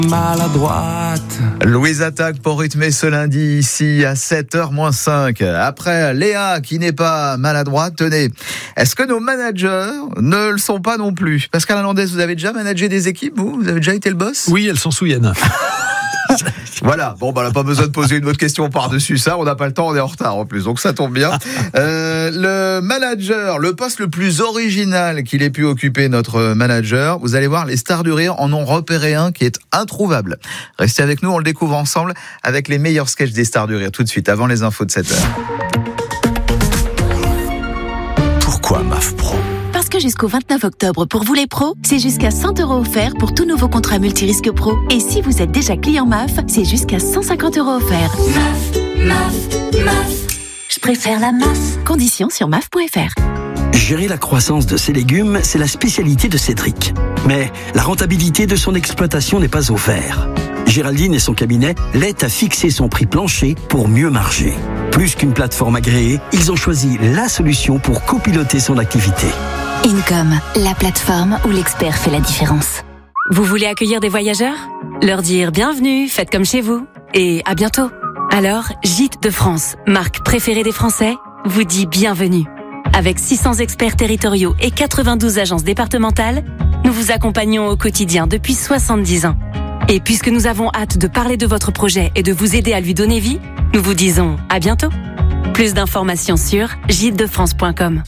Maladroite. Louise attaque pour rythmer ce lundi ici à 7h-5. Après Léa qui n'est pas maladroite, tenez, est-ce que nos managers ne le sont pas non plus? Pascal Alandès, vous avez déjà managé des équipes, vous avez déjà été le boss? Oui, elles s'en souviennent. Voilà, bon, on n'a pas besoin de poser une autre question par-dessus ça, on n'a pas le temps, on est en retard en plus, donc ça tombe bien. Le manager, le poste le plus original qu'il ait pu occuper notre manager, vous allez voir, les stars du rire en ont repéré un qui est introuvable. Restez avec nous, on le découvre ensemble avec les meilleurs sketchs des stars du rire, tout de suite, avant les infos de 7h. Pourquoi MAF Pro? Parce que jusqu'au 29 octobre, pour vous les pros, c'est jusqu'à 100 € offerts pour tout nouveau contrat multirisque pro. Et si vous êtes déjà client MAF, c'est jusqu'à 150 € offerts. MAF. Je préfère la MAF. Conditions sur MAF.fr. Gérer la croissance de ses légumes, c'est la spécialité de Cédric. Mais la rentabilité de son exploitation n'est pas au vert. Géraldine et son cabinet l'aident à fixer son prix plancher pour mieux marger. Plus qu'une plateforme agréée, ils ont choisi la solution pour copiloter son activité. Incom, la plateforme où l'expert fait la différence. Vous voulez accueillir des voyageurs? Leur dire bienvenue, faites comme chez vous, et à bientôt. Alors, Gîtes de France, marque préférée des Français, vous dit bienvenue. Avec 600 experts territoriaux et 92 agences départementales, nous vous accompagnons au quotidien depuis 70 ans. Et puisque nous avons hâte de parler de votre projet et de vous aider à lui donner vie, nous vous disons à bientôt. Plus d'informations sur gîtesdefrance.com.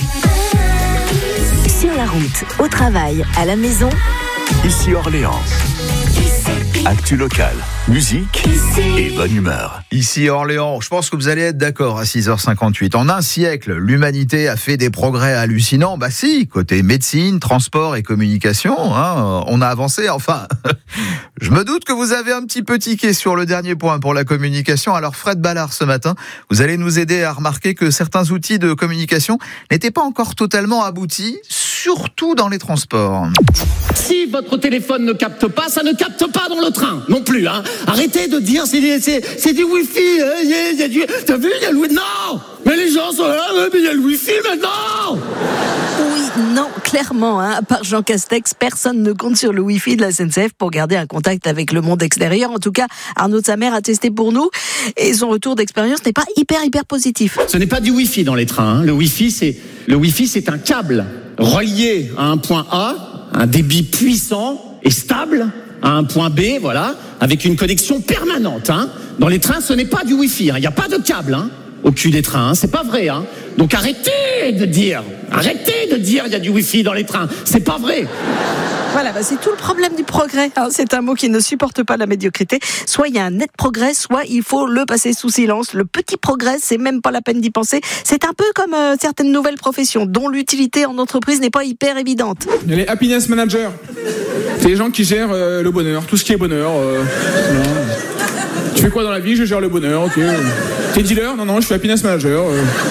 Sur la route, au travail, à la maison, Ici Orléans. Actu locale, musique et bonne humeur. Ici Orléans, je pense que vous allez être d'accord à 6h58. En un siècle, l'humanité a fait des progrès hallucinants. Bah si, côté médecine, transport et communication, on a avancé. Enfin, je me doute que vous avez un petit peu tiqué sur le dernier point pour la communication. Alors Fred Ballard, ce matin, vous allez nous aider à remarquer que certains outils de communication n'étaient pas encore totalement aboutis, surtout dans les transports. Si votre téléphone ne capte pas, ça ne capte pas dans le train non plus. Arrêtez de dire c'est du Wi-Fi. T'as vu, il y a le Wi-Fi. Non, mais les gens sont là, mais il y a le Wi-Fi maintenant. Oui, non, clairement, à part Jean Castex, personne ne compte sur le Wi-Fi de la SNCF pour garder un contact avec le monde extérieur. En tout cas, Arnaud de Samer a testé pour nous et son retour d'expérience n'est pas hyper positif. Ce n'est pas du Wi-Fi dans les trains. Le Wi-Fi, c'est un câble relié à un point A, un débit puissant et stable à un point B, voilà, avec une connexion permanente. Dans les trains, ce n'est pas du Wi-Fi. Il n'y a pas de câble au cul des trains. C'est pas vrai. Donc arrêtez de dire il y a du Wi-Fi dans les trains. C'est pas vrai. Voilà, c'est tout le problème du progrès. C'est un mot qui ne supporte pas la médiocrité. Soit il y a un net progrès, soit il faut le passer sous silence. Le petit progrès, c'est même pas la peine d'y penser. C'est un peu comme certaines nouvelles professions dont l'utilité en entreprise n'est pas hyper évidente. Il y a les happiness managers. C'est les gens qui gèrent le bonheur, tout ce qui est bonheur. Tu fais quoi dans la vie? Je gère le bonheur, ok. T'es dealer? Non, je suis happiness manager.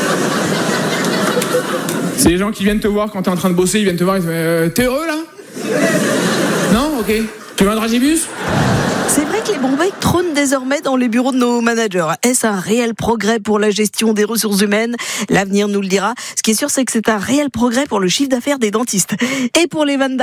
C'est les gens qui viennent te voir quand t'es en train de bosser, ils viennent te voir, ils disent t'es heureux là? Non? Ok. Tu veux un dragibus? C'est vrai que les brombeilles trônent désormais dans les bureaux de nos managers. Est-ce un réel progrès pour la gestion des ressources humaines? L'avenir nous le dira. Ce qui est sûr, c'est que c'est un réel progrès pour le chiffre d'affaires des dentistes. Et pour les vannes